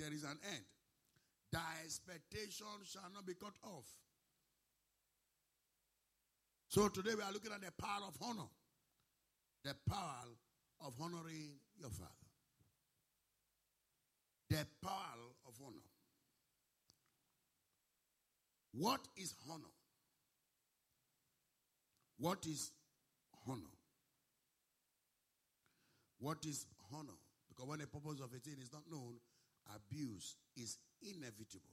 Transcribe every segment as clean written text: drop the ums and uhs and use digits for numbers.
there is an end. Thy expectation shall not be cut off. So today we are looking at the power of honor. The power of honoring your father. The power of honor. What is honor? What is honor? What is honor? Because when the purpose of a thing is not known, abuse is inevitable.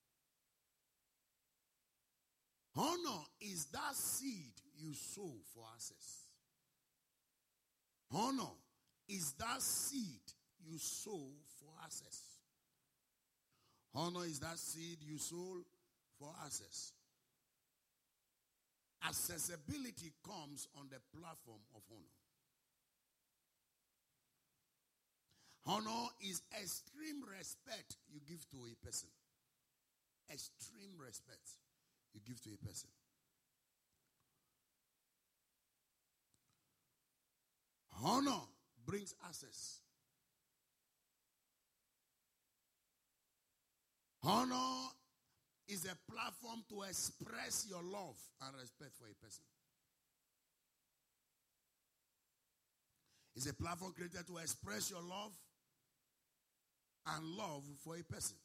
Honor is that seed you sow for access. Honor is that seed you sow for access. Honor is that seed you sow for access. Accessibility comes on the platform of honor. Honor is extreme respect you give to a person. Extreme respect you give to a person. Honor brings access. Honor is a platform to express your love and respect for a person. It's a platform created to express your love and love for a person.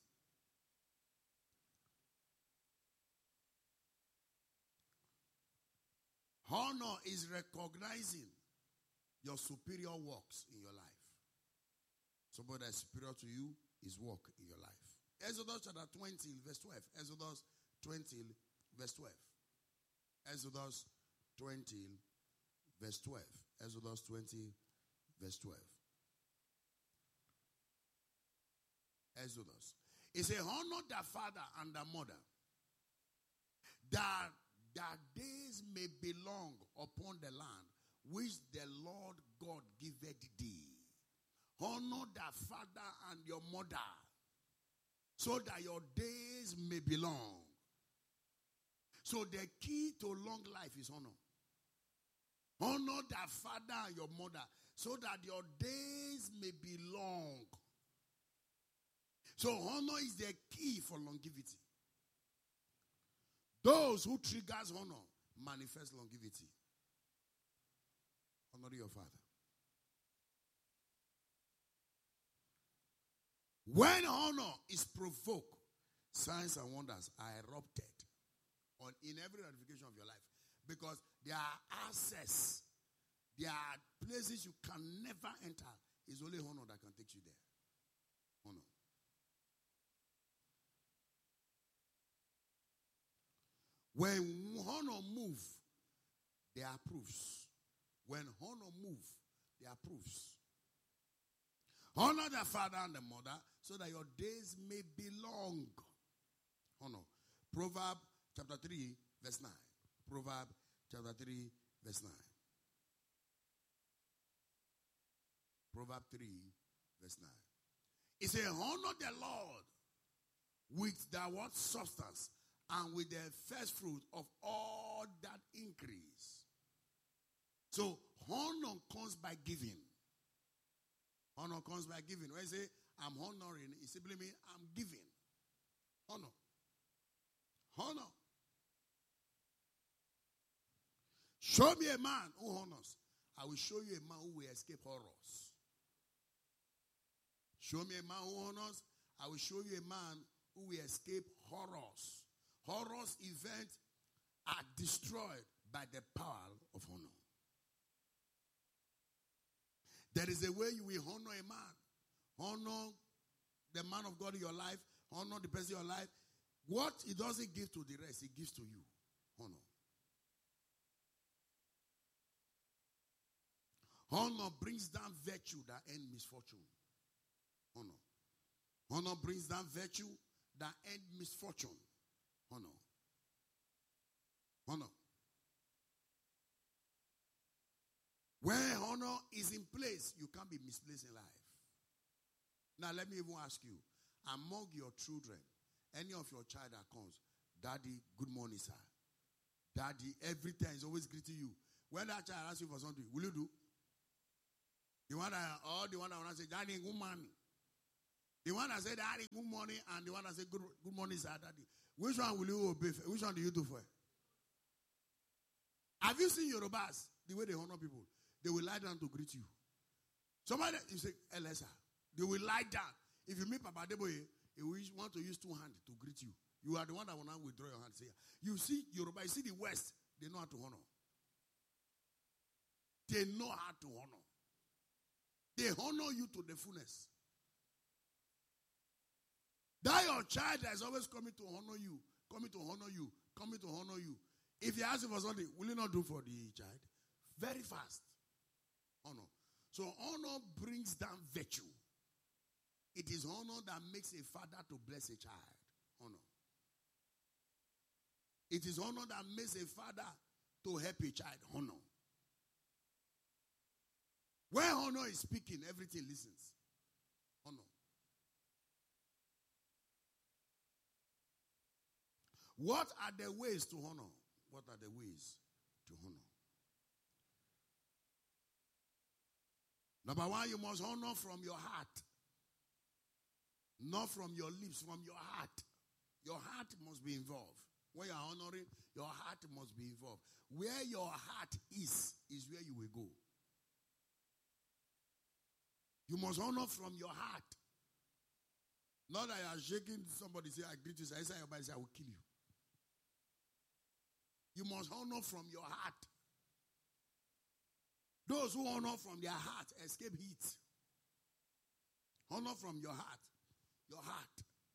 Honor is recognizing your superior works in your life. Somebody that is superior to you is work in your life. Exodus chapter 20, verse 12. Exodus 20, verse 12. Exodus 20, verse 12. Exodus 20, verse 12. Exodus. It says, honor the father and the mother, that their days may be long upon the land which the Lord God giveth thee. Honor the father and your mother, so that your days may be long. So the key to long life is honor. Honor the father and your mother, so that your days may be long. So honor is the key for longevity. Those who triggers honor manifest longevity. Honor your father. When honor is provoked, signs and wonders are erupted in every ramification of your life. Because there are access, there are places you can never enter. It's only honor that can take you there. Honor. When honor move, there are proofs. When honor move, there are proofs. Honor the father and the mother, so that your days may be long. Honor. Proverbs chapter 3, verse 9. Proverbs chapter 3, verse 9. Proverbs 3, verse 9. It says, honor the Lord with the what substance, and with the first fruit of all that increase. So, honor comes by giving. Honor comes by giving. When I say, I'm honoring, it simply means I'm giving. Honor. Honor. Show me a man who honors. I will show you a man who will escape horrors. Show me a man who honors. I will show you a man who will escape horrors. Horrors events are destroyed by the power of honor. There is a way you will honor a man. Honor the man of God in your life. Honor the person in your life. What he doesn't give to the rest, he gives to you. Honor. Honor brings down virtue that ends misfortune. Honor. Honor brings down virtue that ends misfortune. Honor. Honor. Where honor is in place, you can't be misplaced in life. Now, let me even ask you, among your children, any of your child that comes, Daddy, good morning, sir. Daddy, every time is always greeting you. When that child asks you for something, will you do? The one that want to say, Daddy, good morning. The one that said, Daddy, good morning, and the one that said, good morning, sir, Daddy. Which one will you obey? Which one do you do for? Have you seen Yorubas, the way they honor people? They will lie down to greet you. Somebody, you say, Elisa, they will lie down. If you meet Papa Deboye, he will want to use 2 hands to greet you. You are the one that will not withdraw your hand. Say, you see Yoruba, you see the West, they know how to honor. They know how to honor. They honor you to the fullness. That your child that is always coming to honor you, coming to honor you, coming to honor you. If you ask him for something, will you not do for the child? Very fast. Honor. So honor brings down virtue. It is honor that makes a father to bless a child. Honor. It is honor that makes a father to help a child. Honor. When honor is speaking, everything listens. Honor. What are the ways to honor? What are the ways to honor? Number one, you must honor from your heart. Not from your lips, from your heart. Your heart must be involved. When you are honoring, your heart must be involved. Where your heart is where you will go. You must honor from your heart. Not that you are shaking somebody, say, I greet you, say, your body, say, I will kill you. You must honor from your heart. Those who honor from their heart escape heat. Honor from your heart. Your heart.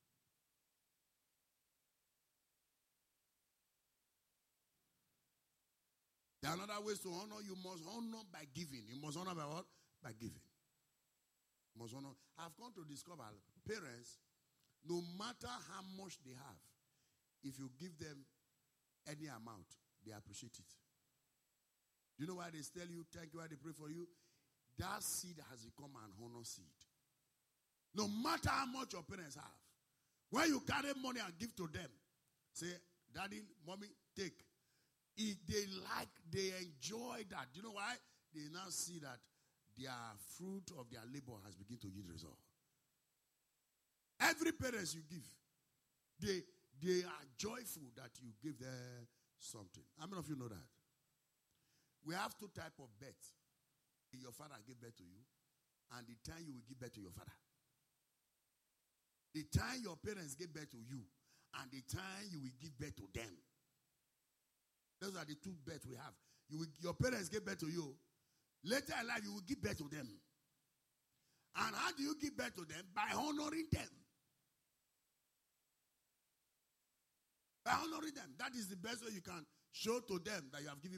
There are other ways to honor. You must honor by giving. You must honor by what? By giving. You must honor. I've come to discover parents, no matter how much they have, if you give them any amount, they appreciate it. You know why they tell you, thank you, why they pray for you? That seed has become an honor seed. No matter how much your parents have, when you carry money and give to them, say, Daddy, Mommy, take. If they like, they enjoy that. You know why? They now see that their fruit of their labor has begun to yield result. Every parents you give, they are joyful that you give them something. How many of you know that? We have 2 types of birth. Your father gave birth to you, and the time you will give birth to your father. The time your parents gave birth to you, and the time you will give birth to them. Those are the 2 births we have. Your parents gave birth to you. Later in life, you will give birth to them. And how do you give birth to them? By honoring them. By honoring them. That is the best way you can show to them that you have given